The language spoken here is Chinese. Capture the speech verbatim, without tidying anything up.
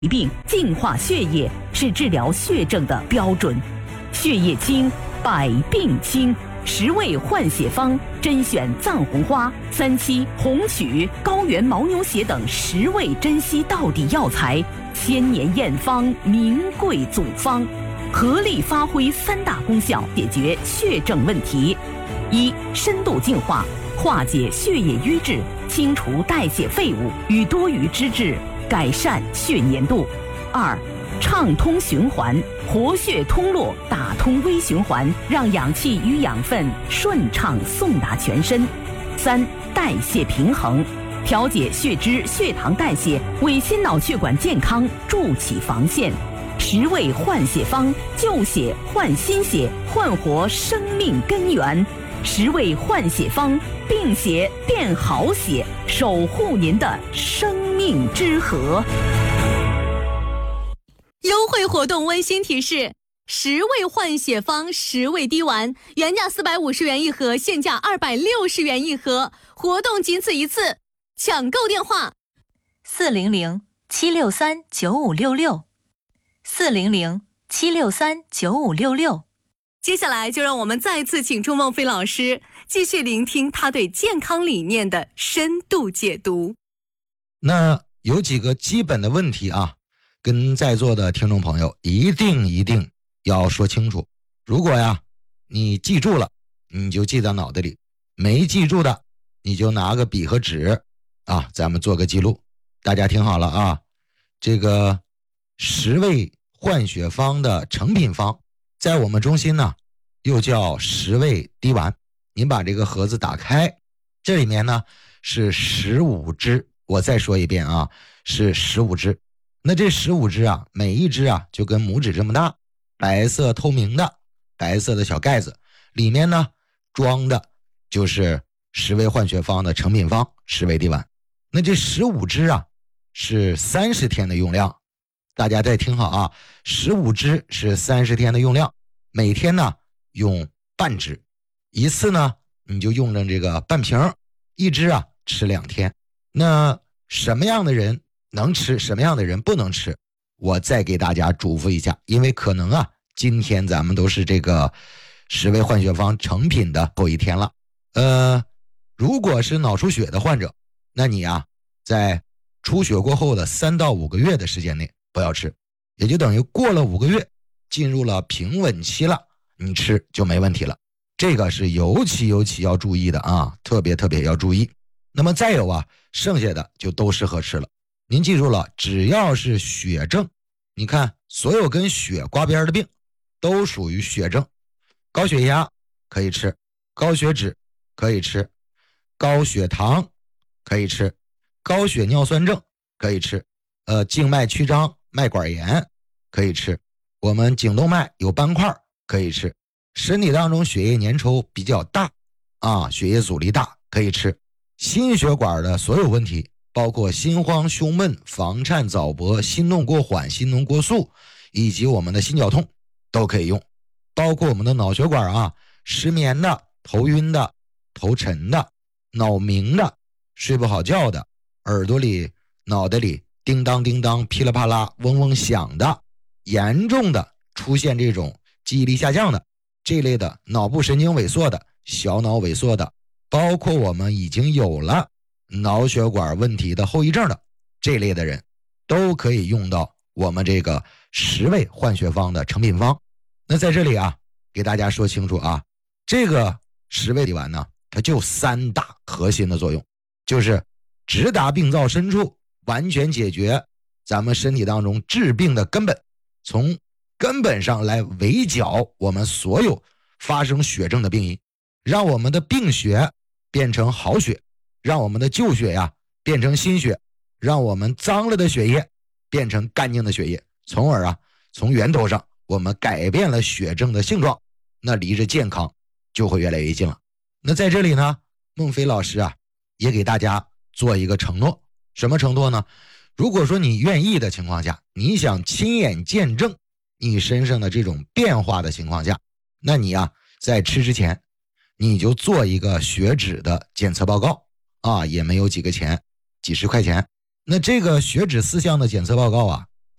疾病净化血液是治疗血症的标准。血液清，百病清。十味换血方甄选藏红花、三七、红曲、高原牦牛血等十味珍稀到底药材，千年验方，名贵组方，合力发挥三大功效，解决血症问题：一、深度净化，化解血液瘀滞，清除代谢废物与多余脂质，改善血粘度；二、畅通循环，活血通络，打通微循环，让氧气与养分顺畅送达全身；三、代谢平衡，调节血脂、血糖代谢，为心脑血管健康筑起防线。十味换血方，旧血换新血，焕活生命根源。十味换血方，病血变好血，守护您的生命之河。 优惠活动温馨提示：十味换血方十味滴丸，原价四百五十元一盒，现价二百六十元一盒，活动仅此一次，抢购电话： 四零零七六三九五六六，四零零七六三九五六六。 接下来就让我们再次请出孟非老师，继续聆听他对健康理念的深度解读。 那有几个基本的问题啊，跟在座的听众朋友一定一定要说清楚。如果呀你记住了，你就记在脑袋里；没记住的，你就拿个笔和纸啊，咱们做个记录。大家听好了啊，这个十味换血方的成品方，在我们中心呢又叫十味滴丸。您把这个盒子打开，这里面呢是十五支，我再说一遍啊，是十五支。那这十五支啊，每一支啊就跟拇指这么大，白色透明的白色的小盖子，里面呢装的就是十味换血方的成品方十味滴丸。那这十五支啊是三十天的用量，大家再听好啊，十五支是三十天的用量，每天呢用半支，一次呢你就用着这个半瓶，一支啊吃两天。那什么样的人能吃，什么样的人不能吃，我再给大家嘱咐一下，因为可能啊今天咱们都是这个十味换血方成品的后一天了。呃，如果是脑出血的患者，那你啊在出血过后的三到五个月的时间内不要吃，也就等于过了五个月进入了平稳期了，你吃就没问题了。这个是尤其尤其要注意的啊，特别特别要注意。那么再有啊，剩下的就都适合吃了。您记住了，只要是血症，你看所有跟血刮边的病都属于血症。高血压可以吃，高血脂可以吃，高血糖可以吃，高血尿酸症可以吃，呃，静脉曲张、脉管炎可以吃，我们颈动脉有斑块可以吃，身体当中血液粘稠比较大啊，血液阻力大可以吃，心血管的所有问题，包括心慌、胸闷、房颤、早搏、心动过缓、心动过速，以及我们的心绞痛都可以用，包括我们的脑血管啊，失眠的、头晕的、头沉的、脑鸣的、睡不好觉的、耳朵里、脑袋里叮当叮当、噼里啪啦、嗡嗡响的，严重的出现这种记忆力下降的，这类的脑部神经萎缩的、小脑萎缩的，包括我们已经有了脑血管问题的后遗症的，这类的人都可以用到我们这个十味换血方的成品方。那在这里啊给大家说清楚啊，这个十味滴丸呢，它就三大核心的作用，就是直达病灶深处，完全解决咱们身体当中治病的根本，从根本上来围剿我们所有发生血症的病因，让我们的病血变成好血，让我们的旧血呀变成新血，让我们脏了的血液变成干净的血液，从而啊从源头上我们改变了血症的性状，那离着健康就会越来越近了。那在这里呢，孟非老师啊也给大家做一个承诺，什么承诺呢？如果说你愿意的情况下，你想亲眼见证你身上的这种变化的情况下，那你啊在吃之前你就做一个血脂的检测报告啊，也没有几个钱，几十块钱。那这个血脂四项的检测报告啊，